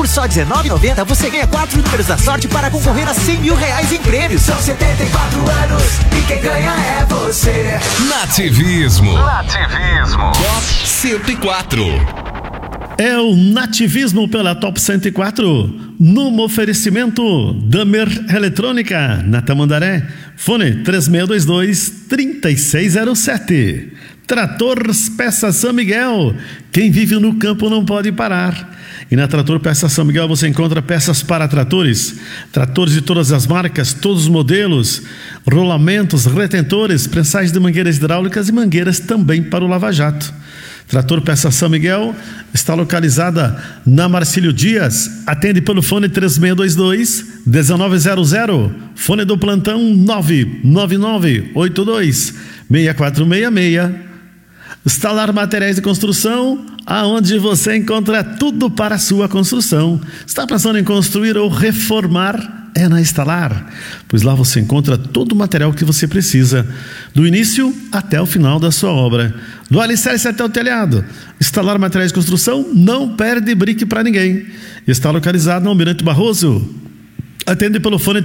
Por só R$19,90 você ganha 4 números da sorte para concorrer a R$100 mil em prêmios. São 74 anos e quem ganha é você. Nativismo. Top 104. É o Nativismo pela Top 104, num oferecimento Damer Eletrônica, na Tamandaré, fone 3622-3607. Trator Peças São Miguel, quem vive no campo não pode parar. E na Trator Peças São Miguel você encontra peças para tratores de todas as marcas, todos os modelos, rolamentos, retentores, prensagem de mangueiras hidráulicas e mangueiras também para o lava-jato. Trator Peças São Miguel está localizada na Marcílio Dias, atende pelo fone 3622-1900, fone do plantão 999-82-6466. Instalar materiais de construção, aonde você encontra tudo para a sua construção. Está pensando em construir ou reformar? É na Instalar, pois lá você encontra todo o material que você precisa, do início até o final da sua obra, do alicerce até o telhado. Instalar materiais de construção não perde brique para ninguém. Está localizado no Almirante Barroso, atende pelo fone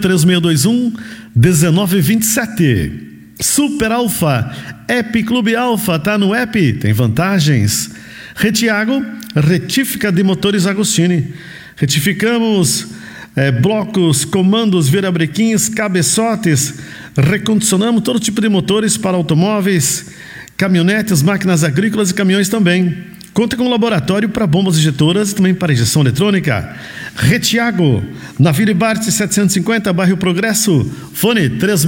3621-1927. Super Alfa, App Clube Alfa, tá no app, tem vantagens. Retiago, retífica de motores Agostini. Retificamos blocos, comandos, virabrequins, cabeçotes. Recondicionamos todo tipo de motores para automóveis, caminhonetes, máquinas agrícolas e caminhões também. Conta com um laboratório para bombas injetoras e também para injeção eletrônica. Retiago, na Vila Bart 750, bairro Progresso, fone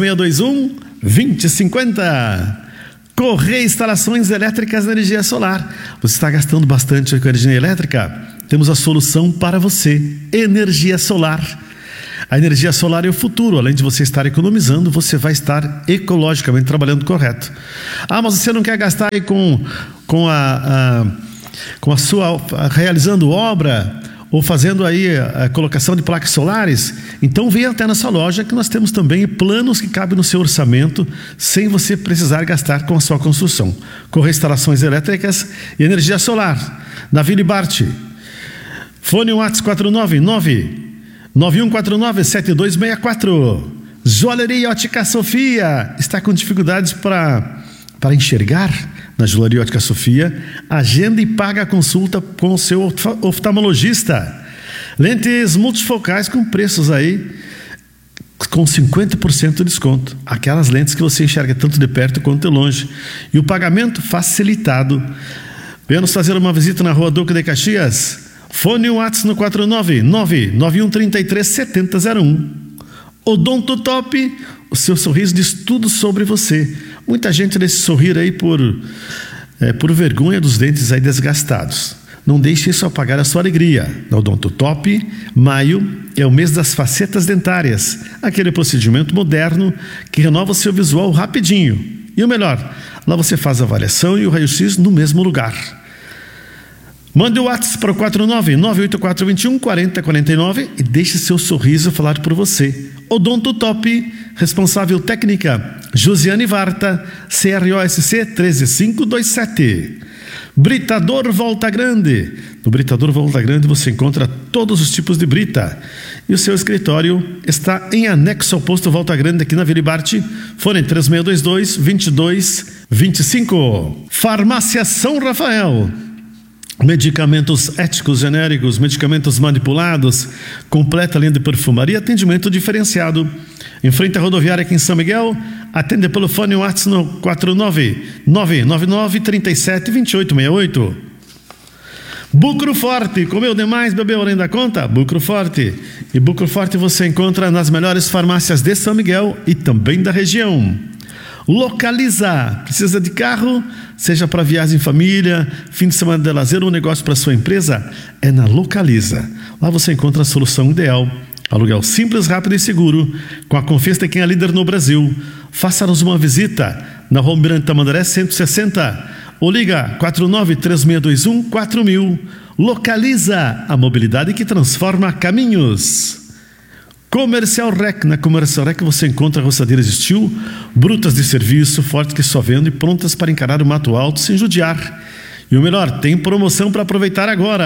3621-2050. Correia Instalações Elétricas na energia solar. Você está gastando bastante com energia elétrica? Temos a solução para você: energia solar. A energia solar é o futuro. Além de você estar economizando, você vai estar ecologicamente trabalhando correto. Mas você não quer gastar aí com a sua realizando obra ou fazendo aí a colocação de placas solares? Então venha até nossa loja, que nós temos também planos que cabem no seu orçamento, sem você precisar gastar com a sua construção. Correia Instalações Elétricas e energia solar, na Vila Bart. Fone WhatsApp 499-9149-7264. Joalheria Ótica Sofia está com dificuldades para enxergar? Na Joalheria Ótica Sofia, agenda e paga a consulta com o seu oftalmologista. Lentes multifocais com preços aí com 50% de desconto. Aquelas lentes que você enxerga tanto de perto quanto de longe. E o pagamento facilitado. Venha nos fazer uma visita na Rua Duque de Caxias. Fone WhatsApp no 499-9133-7001. Odonto Top, o seu sorriso diz tudo sobre você. Muita gente desse sorrir aí por vergonha dos dentes aí desgastados. Não deixe isso apagar a sua alegria. Na Odonto Top, maio é o mês das facetas dentárias, aquele procedimento moderno que renova o seu visual rapidinho. E o melhor, lá você faz a avaliação e o raio-x no mesmo lugar. Mande o WhatsApp para o 499-8421-4049 e deixe seu sorriso falar por você. Odonto Top, responsável técnica Josiane Varta, CROSC 13527. Britador Volta Grande. No Britador Volta Grande você encontra todos os tipos de brita. E o seu escritório está em anexo ao posto Volta Grande, aqui na Vila Bart. Fone 3622-2225. Farmácia São Rafael. Medicamentos éticos genéricos, medicamentos manipulados, completa linha de perfumaria, atendimento diferenciado. Em frente à rodoviária aqui em São Miguel, atende pelo fone WhatsApp no 499-9937-2868. Bucro Forte, comeu demais, bebeu além da conta? Bucro Forte. E Bucro Forte você encontra nas melhores farmácias de São Miguel e também da região. Localiza, precisa de carro, seja para viagem em família, fim de semana de lazer ou negócio para sua empresa? É na Localiza. Lá você encontra a solução ideal. Aluguel simples, rápido e seguro, com a confiança de quem é líder no Brasil. Faça-nos uma visita na Rua Almirante Tamandaré 160 ou liga 493621-4000. Localiza, a mobilidade que transforma caminhos. Comercial Rec. Na Comercial Rec você encontra roçadeiras de steel, brutas de serviço, fortes que só vendo e prontas para encarar o mato alto sem judiar. E o melhor, tem promoção para aproveitar agora.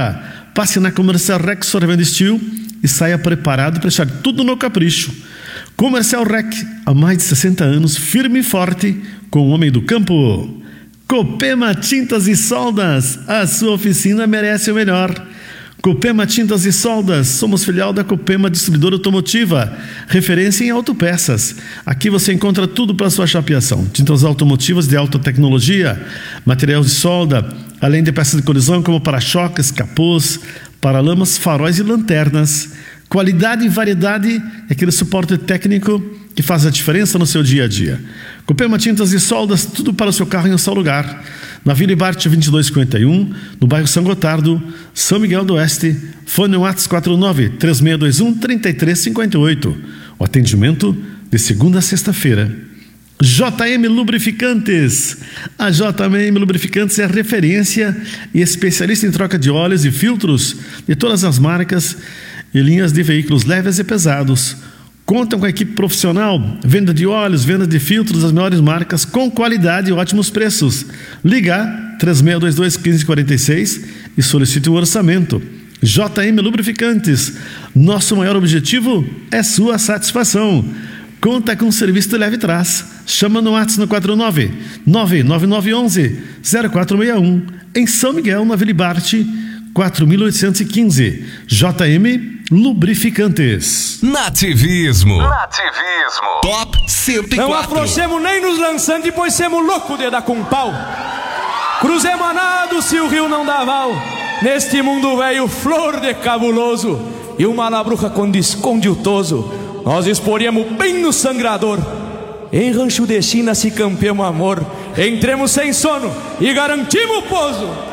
Passe na Comercial Rec Sorvendo Steel e saia preparado para deixar tudo no capricho. Comercial Rec, há mais de 60 anos, firme e forte, com o homem do campo. Copema Tintas e Soldas, a sua oficina merece o melhor. Copema Tintas e Soldas, somos filial da Copema Distribuidora Automotiva, referência em autopeças. Aqui você encontra tudo para sua chapeação: tintas automotivas de alta tecnologia, material de solda, além de peças de colisão como para-choques, capôs, paralamas, faróis e lanternas. Qualidade e variedade é aquele suporte técnico que faz a diferença no seu dia a dia. Copema Tintas e Soldas, tudo para o seu carro em um só lugar. Na Vila Ibarte 2251, no bairro São Gotardo, São Miguel do Oeste. Fone WhatsApp 49-3621-3358. O atendimento de segunda a sexta-feira. JM Lubrificantes. A JM Lubrificantes é referência e especialista em troca de óleos e filtros de todas as marcas e linhas de veículos leves e pesados. Contam com a equipe profissional, venda de óleos, venda de filtros das melhores marcas, com qualidade e ótimos preços. Liga 3622-1546 e solicite um orçamento. JM Lubrificantes, nosso maior objetivo é sua satisfação. Conta com serviço de leve e trás. Chama no WhatsApp no 49-9911-0461. Em São Miguel, na Vila Ibarte, 4815. JM Lubrificantes. Nativismo. Top 104. Não afrouxemos nem nos lançantes, pois semos loucos de dar com pau. Cruzemos a nado se o rio não dá val. Neste mundo velho, flor de cabuloso, e uma labruca quando esconde o toso, nós esporemos bem no sangrador. Em rancho de China se campeamos amor, entremos sem sono e garantimos o pouso.